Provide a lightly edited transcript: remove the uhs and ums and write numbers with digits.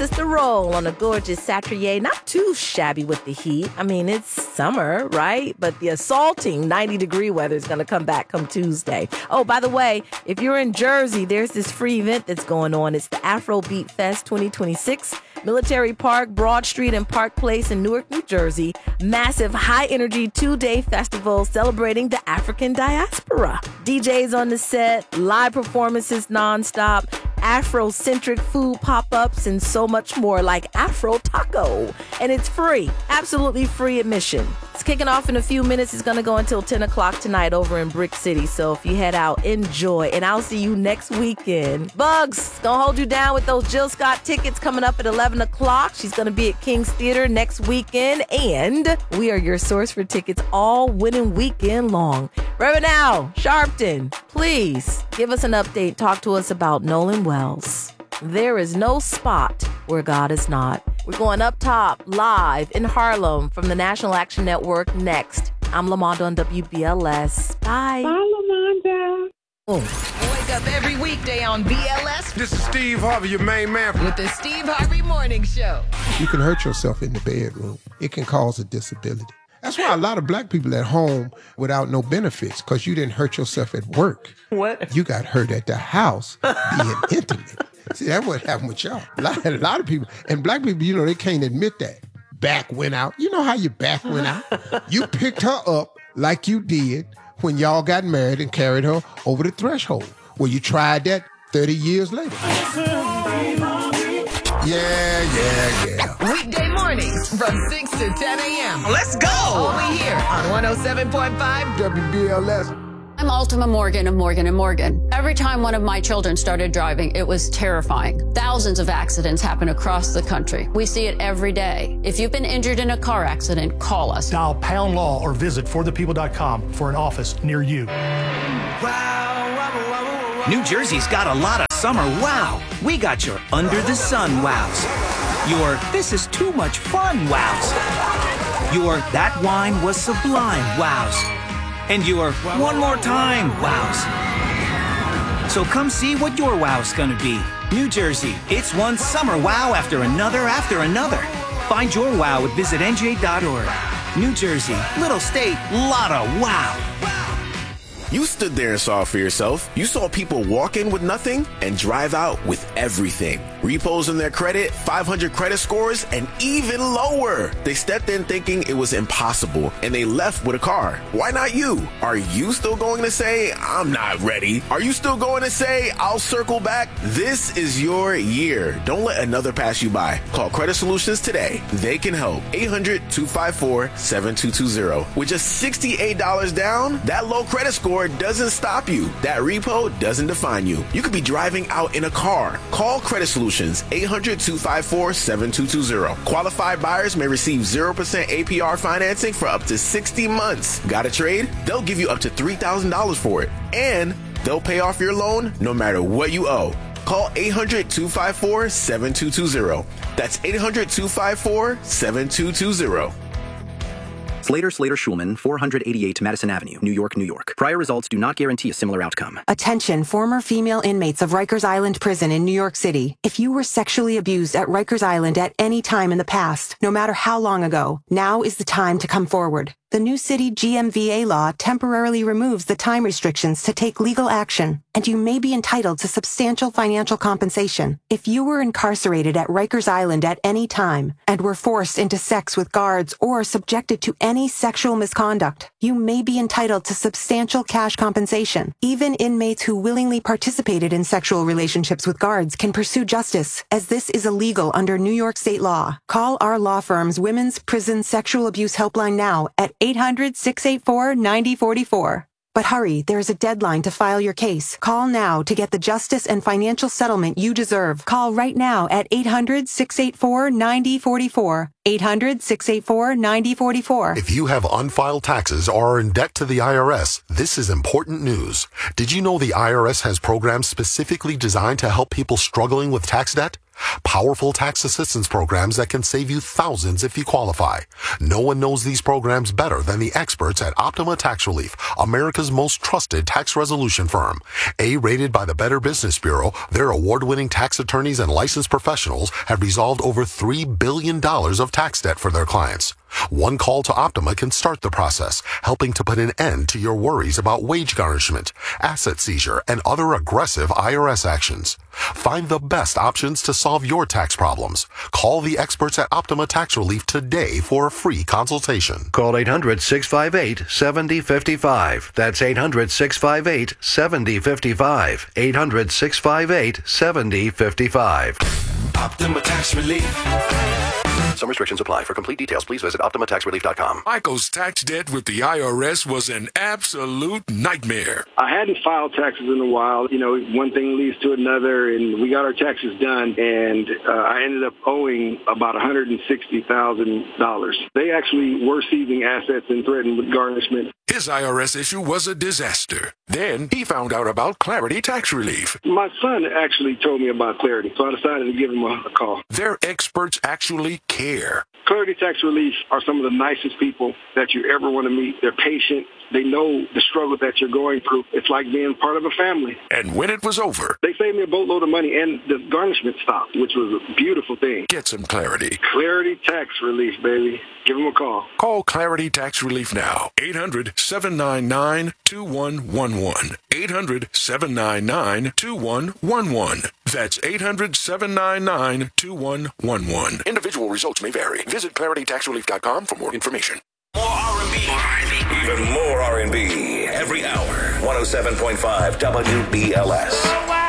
Sister Roll on a gorgeous Saturday. Not too shabby with the heat. I mean, it's summer, right? But the assaulting 90-degree weather is going to come back come Tuesday. Oh, by the way, if you're in Jersey, there's this free event that's going on. It's the Afrobeat Fest 2026. Military Park, Broad Street, and Park Place in Newark, New Jersey. Massive high-energy 2-day festival celebrating the African diaspora. DJs on the set, live performances nonstop, Afrocentric food pop-ups, and so much more, like Afro Taco. And it's free, absolutely free admission. It's kicking off in a few minutes. It's going to go until 10 o'clock tonight over in Brick City. So if you head out, enjoy. And I'll see you next weekend. Bugs, going to hold you down with those Jill Scott tickets coming up at 11 o'clock. She's going to be at King's Theater next weekend. And we are your source for tickets all winning weekend long. Reverend Al Sharpton, please give us an update. Talk to us about Nolan Wells. There is no spot where God is not. We're going up top, live in Harlem from the National Action Network next. I'm Lamonda on WBLS. Bye. Bye, Lamonda. Wake up every weekday on BLS. This is Steve Harvey, your main man. With the Steve Harvey Morning Show. You can hurt yourself in the bedroom. It can cause a disability. That's why a lot of black people at home without no benefits, because you didn't hurt yourself at work. What? You got hurt at the house being intimate. See, that's what happened with y'all. A lot of people, and black people, you know, they can't admit that. Back went out. You know how your back went out? You picked her up like you did when y'all got married and carried her over the threshold. Well, you tried that 30 years later. Yeah. Weekday mornings from 6 to 10 a.m. Let's go! Only here on 107.5 WBLS. I'm Altima Morgan of Morgan & Morgan. Every time one of my children started driving, it was terrifying. Thousands of accidents happen across the country. We see it every day. If you've been injured in a car accident, call us. Dial pound law or visit forthepeople.com for an office near you. New Jersey's got a lot of summer wow. We got your under the sun wows. Your this is too much fun wows. Your that wine was sublime wows. And your one more time wows. So come see what your wow's gonna be. New Jersey, it's one summer wow after another after another. Find your wow at visitnj.org. New Jersey, little state, lot of wow. You stood there and saw it for yourself. You saw people walk in with nothing and drive out with everything. Repos in their credit, 500 credit scores, and even lower. They stepped in thinking it was impossible, and they left with a car. Why not you? Are you still going to say, I'm not ready? Are you still going to say, I'll circle back? This is your year. Don't let another pass you by. Call Credit Solutions today. They can help. 800-254-7220. With just $68 down, that low credit score doesn't stop you. That repo doesn't define you. You could be driving out in a car. Call Credit Solutions, 800-254-7220. Qualified buyers may receive 0% APR financing for up to 60 months. Got a trade? They'll give you up to $3,000 for it. And they'll pay off your loan no matter what you owe. Call 800-254-7220. That's 800-254-7220. Slater Schulman, 488 Madison Avenue, New York, New York. Prior results do not guarantee a similar outcome. Attention, former female inmates of Rikers Island Prison in New York City. If you were sexually abused at Rikers Island at any time in the past, no matter how long ago, now is the time to come forward. The new city GMVA law temporarily removes the time restrictions to take legal action, and you may be entitled to substantial financial compensation. If you were incarcerated at Rikers Island at any time and were forced into sex with guards or subjected to any sexual misconduct, you may be entitled to substantial cash compensation. Even inmates who willingly participated in sexual relationships with guards can pursue justice, as this is illegal under New York state law. Call our law firm's Women's Prison Sexual Abuse Helpline now at 800-684-9044. But hurry, there is a deadline to file your case. Call now to get the justice and financial settlement you deserve. Call right now at 800-684-9044. 800-684-9044. If you have unfiled taxes or are in debt to the IRS, this is important news. Did you know the IRS has programs specifically designed to help people struggling with tax debt? Powerful tax assistance programs that can save you thousands if you qualify. No one knows these programs better than the experts at Optima Tax Relief, America's most trusted tax resolution firm. A-rated by the Better Business Bureau, their award-winning tax attorneys and licensed professionals have resolved over $3 billion of tax debt for their clients. One call to Optima can start the process, helping to put an end to your worries about wage garnishment, asset seizure, and other aggressive IRS actions. Find the best options to solve your tax problems. Call the experts at Optima Tax Relief today for a free consultation. Call 800-658-7055. That's 800-658-7055. 800-658-7055. Optima Tax Relief. Some restrictions apply. For complete details, please visit OptimaTaxRelief.com. Michael's tax debt with the IRS was an absolute nightmare. I hadn't filed taxes in a while. You know, one thing leads to another, and we got our taxes done, and I ended up owing about $160,000. They actually were seizing assets and threatened with garnishment. His IRS issue was a disaster. Then he found out about Clarity Tax Relief. My son actually told me about Clarity, so I decided to give him a call. Their experts actually care. Clarity Tax Relief are some of the nicest people that you ever want to meet. They're patient. They know the struggle that you're going through. It's like being part of a family. And when it was over, they saved me a boatload of money, and the garnishment stopped, which was a beautiful thing. Get some clarity. Clarity Tax Relief, baby. Give them a call. Call Clarity Tax Relief now. 800-799-2111. 800-799-2111. That's 800-799-2111. Individual results may vary. Visit ClarityTaxRelief.com for more information. More R&B. Even more R&B. Every hour. 107.5 WBLS.